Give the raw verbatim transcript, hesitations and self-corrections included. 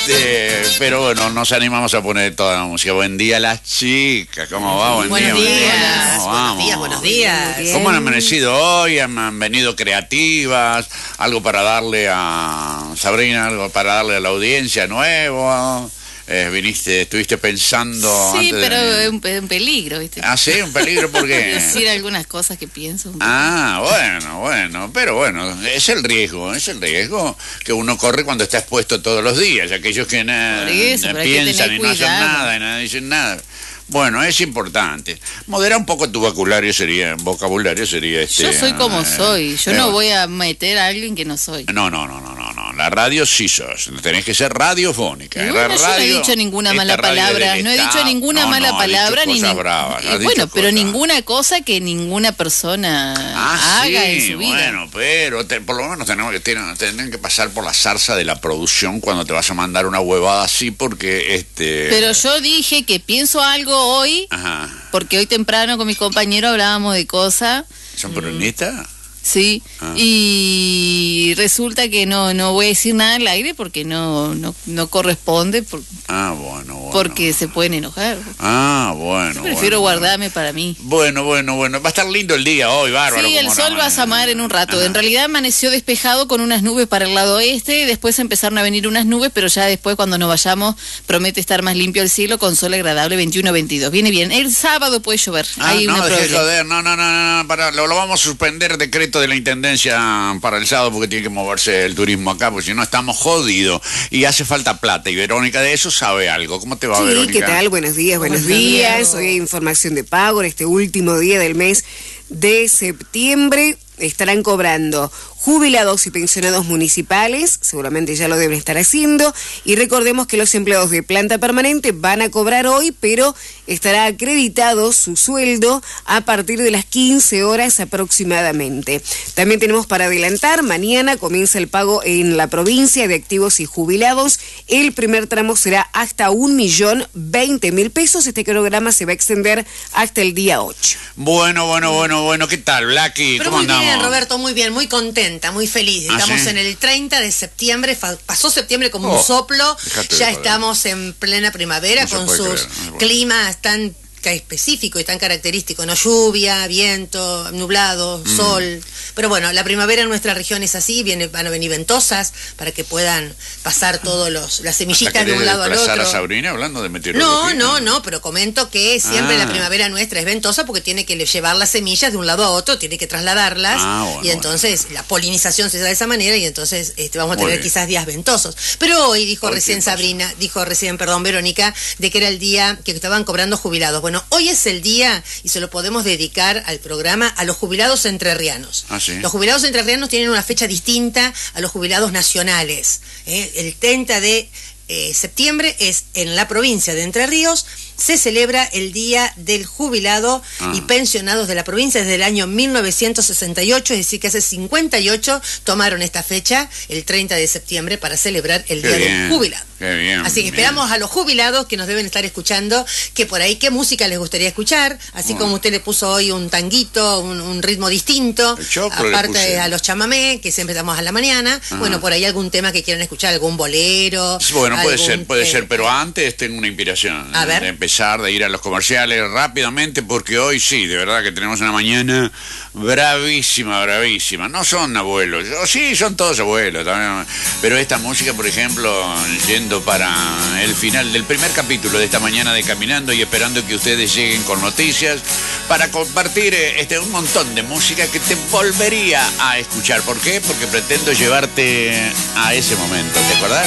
Este, pero bueno, nos animamos a poner toda la música. Buen día, las chicas. ¿Cómo va? Buen buenos día. días. ¿Cómo Buenos vamos? días, buenos días. ¿Cómo han amanecido hoy? ¿Han, han venido creativas? ¿Algo para darle a Sabrina? ¿Algo para darle a la audiencia nuevo? Eh, viniste, estuviste pensando. Sí, antes pero de... es un, un peligro, ¿viste? Ah, sí, un peligro porque. Decir algunas cosas que pienso. Ah, bueno, bueno, pero bueno, es el riesgo, es el riesgo que uno corre cuando está expuesto todos los días. Aquellos que na, eso, na, piensan y no hacen nada y no dicen nada. Bueno, es importante. Moderar un poco tu vocabulario sería, vocabulario sería este. Yo soy como eh, soy. Yo eh, no voy a meter a alguien que no soy. No, no, no, no, no, no. La radio sí sos. Tenés que ser radiofónica. No, La no, radio, yo no he dicho ninguna mala palabra. No he dicho ninguna no, mala no, palabra ni cosas ni- bravas, y has dicho bueno, pero cosas. ninguna cosa que ninguna persona Ah, haga sí, en su vida. bueno, pero te- por lo menos tenemos que tienen, tienen que pasar por la zarza de la producción cuando te vas a mandar una huevada así, porque este. Pero yo dije que pienso algo hoy, Ajá. porque hoy temprano con mis compañeros hablábamos de cosas. ¿Son peronistas? Sí, Ah. y resulta que no no voy a decir nada al aire porque no no, no corresponde, por- Ah, bueno, bueno. porque se pueden enojar. Ah, bueno. Yo prefiero bueno, guardarme para mí. Bueno, bueno, bueno. Va a estar lindo el día hoy, bárbaro. Sí, el como sol no, va a asomar en un rato. En realidad amaneció despejado con unas nubes para el lado oeste, después empezaron a venir unas nubes, pero ya después cuando nos vayamos promete estar más limpio el cielo con sol agradable veintiuno veintidós. Viene bien. El sábado puede llover. Ah, Hay no, una dejé de probabilidad. joder. No, no, no, no, no, para, lo, lo vamos a suspender, decreto de la Intendencia para el sábado, porque tiene que moverse el turismo acá, porque si no estamos jodidos y hace falta plata. Y Verónica de eso sabe algo. ¿Cómo te va, Sí, Verónica? ¿qué tal? Buenos días, buenos Buenos días. días. Hoy hay información de pago en este último día del mes de septiembre. Estarán cobrando jubilados y pensionados municipales, seguramente ya lo deben estar haciendo, y recordemos que los empleados de planta permanente van a cobrar hoy, pero estará acreditado su sueldo a partir de las quince horas aproximadamente. También tenemos para adelantar, mañana comienza el pago en la provincia de activos y jubilados. El primer tramo será hasta un millón veinte mil pesos. Este programa se va a extender hasta el día ocho. Bueno, bueno, bueno, bueno. ¿Qué tal, Blacky? Pero ¿Cómo muy andamos? bien, Roberto, muy bien, muy contenta, muy feliz. ¿Ah, Estamos sí? en el treinta de septiembre, fa- pasó septiembre como Oh, un soplo, dejate de ya joder. estamos en plena primavera No se con puede sus creer, no se puede. climas tan ca- específicos y tan característicos, ¿no? Lluvia, viento, nublado, Mm. sol. Pero bueno, la primavera en nuestra región es así, viene, van a venir ventosas para que puedan pasar todos los las semillitas de un lado al desplazar otro. a Sabrina hablando de No, meteorología? no, no, pero comento que siempre Ah. la primavera nuestra es ventosa porque tiene que llevar las semillas de un lado a otro, tiene que trasladarlas Ah, bueno, y entonces la polinización se da de esa manera y entonces este, vamos a Muy tener bien. quizás días ventosos. Pero hoy dijo Hoy, recién ¿qué pasa? Sabrina, dijo recién, perdón, Verónica, de que era el día que estaban cobrando jubilados. Bueno, hoy es el día y se lo podemos dedicar al programa a los jubilados entrerrianos. Ah, sí. Los jubilados entrerrianos tienen una fecha distinta a los jubilados nacionales. ¿eh? El treinta de eh, septiembre es en la provincia de Entre Ríos, se celebra el Día del Jubilado Ah. y Pensionados de la provincia desde el año mil novecientos sesenta y ocho, es decir, que hace cincuenta y ocho tomaron esta fecha, el treinta de septiembre, para celebrar el Qué Día bien, del Jubilado. qué bien, Así que bien. esperamos a los jubilados que nos deben estar escuchando, que por ahí qué música les gustaría escuchar, así Bueno. como usted le puso hoy un tanguito, un, un ritmo distinto, El choclo le aparte puse. a los chamamé, que siempre estamos a la mañana, Ajá. bueno, por ahí algún tema que quieran escuchar, algún bolero. Bueno, puede algún, ser, puede eh, ser, pero antes tengo una inspiración. A eh, ver. De empezar, de ir a los comerciales rápidamente, porque hoy sí, de verdad que tenemos una mañana bravísima, bravísima. No son abuelos, o sí, son todos abuelos también. Pero esta música, por ejemplo, yendo para el final del primer capítulo de esta mañana de Caminando y esperando que ustedes lleguen con noticias para compartir eh, este un montón de música que te volvería a escuchar. ¿Por qué? Porque pretendo llevarte a ese momento. ¿Te acordás?